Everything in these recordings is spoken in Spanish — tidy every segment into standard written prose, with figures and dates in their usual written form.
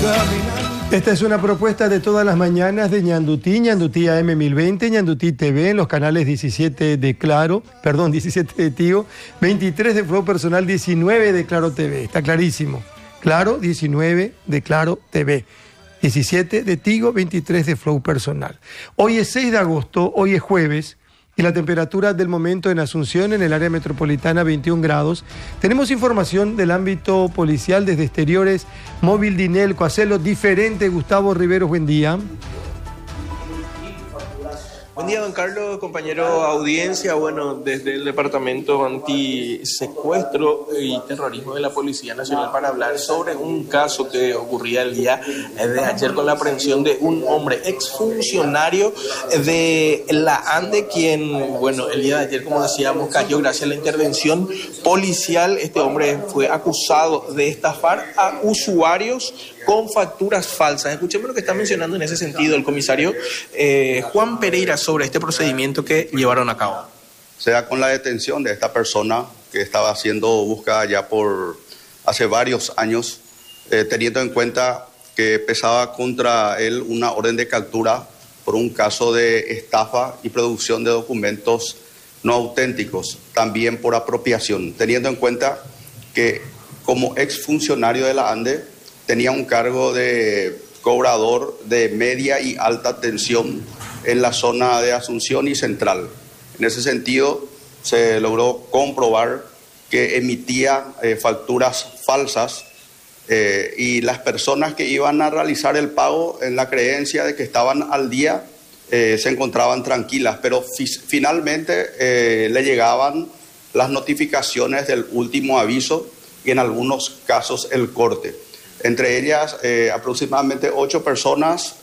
Esta es una propuesta de todas las mañanas de Ñandutí, Ñandutí AM1020, Ñandutí TV, en los canales 17 de Claro, 17 de Tigo, 23 de Flow Personal, 19 de Claro TV. Está clarísimo. Claro, 19 de Claro TV. 17 de Tigo, 23 de Flow Personal. Hoy es 6 de agosto, hoy es jueves, y la temperatura del momento en Asunción, en el área metropolitana, 21 grados. Tenemos información del ámbito policial desde Exteriores, Móvil Dinelco, Hacelo Diferente. Gustavo Riveros, buen día. Buen día, don Carlos, compañero audiencia. Bueno, desde el Departamento Antisecuestro y Terrorismo de la Policía Nacional para hablar sobre un caso que ocurría el día de ayer con la aprehensión de un hombre exfuncionario de la ANDE, quien, bueno, el día de ayer, como decíamos, cayó gracias a la intervención policial. Este hombre fue acusado de estafar a usuarios con facturas falsas. Escuchemos lo que está mencionando en ese sentido el comisario Juan Pereira sobre este procedimiento que llevaron a cabo. Se da con la detención de esta persona que estaba siendo buscada ya por hace varios años, teniendo en cuenta que pesaba contra él una orden de captura por un caso de estafa y producción de documentos no auténticos, también por apropiación, teniendo en cuenta que como exfuncionario de la ANDE tenía un cargo de cobrador de media y alta tensión en la zona de Asunción y Central. En ese sentido, se logró comprobar que emitía facturas falsas y las personas que iban a realizar el pago en la creencia de que estaban al día se encontraban tranquilas, pero finalmente le llegaban las notificaciones del último aviso y en algunos casos el corte. Entre ellas, aproximadamente 8 personas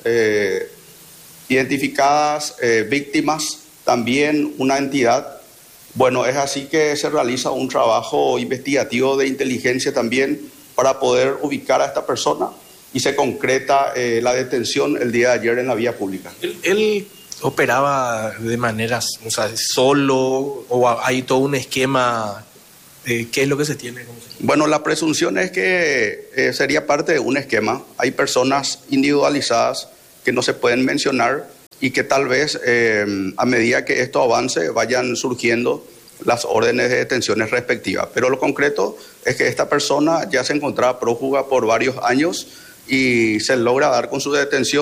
identificadas, víctimas, también una entidad. Bueno, es así que se realiza un trabajo investigativo de inteligencia también para poder ubicar a esta persona y se concreta la detención el día de ayer en la vía pública. ¿Él operaba de maneras, o sea, solo o hay todo un esquema? ¿Qué es lo que se tiene? Bueno, la presunción es que sería parte de un esquema. Hay personas individualizadas que no se pueden mencionar y que tal vez a medida que esto avance vayan surgiendo las órdenes de detenciones respectivas. Pero lo concreto es que esta persona ya se encontraba prófuga por varios años y se logra dar con su detención.